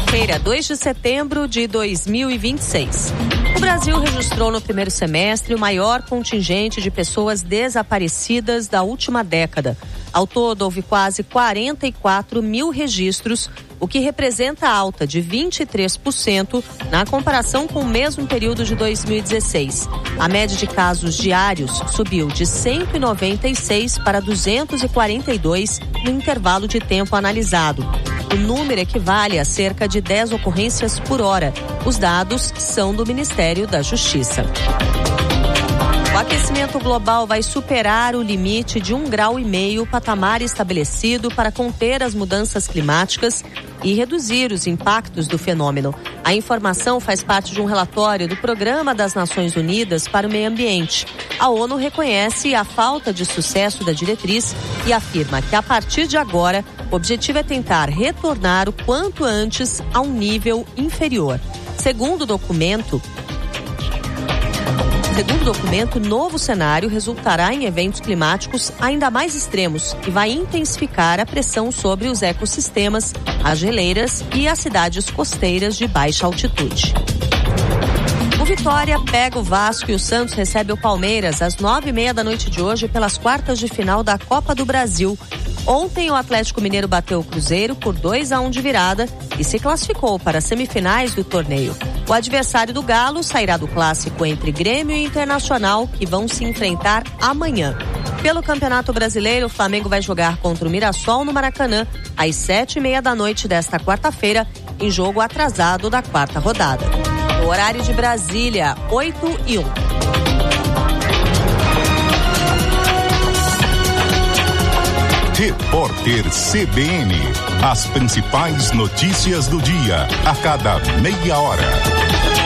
Quarta-feira, 2 de setembro de 2026. O Brasil registrou no primeiro semestre o maior contingente de pessoas desaparecidas da última década. Ao todo, houve quase 44 mil registros, o que representa alta de 23% na comparação com o mesmo período de 2016. A média de casos diários subiu de 196 para 242 no intervalo de tempo analisado. O número equivale a cerca de 10 ocorrências por hora. Os dados são do Ministério da Justiça. O aquecimento global vai superar o limite de 1,5 grau, patamar estabelecido para conter as mudanças climáticas e reduzir os impactos do fenômeno. A informação faz parte de um relatório do Programa das Nações Unidas para o Meio Ambiente. A ONU reconhece a falta de sucesso da diretriz e afirma que, a partir de agora, o objetivo é tentar retornar o quanto antes a um nível inferior. Segundo o documento, novo cenário resultará em eventos climáticos ainda mais extremos e vai intensificar a pressão sobre os ecossistemas, as geleiras e as cidades costeiras de baixa altitude. O Vitória pega o Vasco e o Santos recebe o Palmeiras às 9h30 da noite de hoje pelas quartas de final da Copa do Brasil. Ontem, o Atlético Mineiro bateu o Cruzeiro por 2-1 de virada e se classificou para as semifinais do torneio. O adversário do Galo sairá do clássico entre Grêmio e Internacional, que vão se enfrentar amanhã. Pelo Campeonato Brasileiro, o Flamengo vai jogar contra o Mirassol no Maracanã às 7h30 da noite desta quarta-feira, em jogo atrasado da quarta rodada. No horário de Brasília, 8h01. Repórter CBN. As principais notícias do dia, a cada meia hora.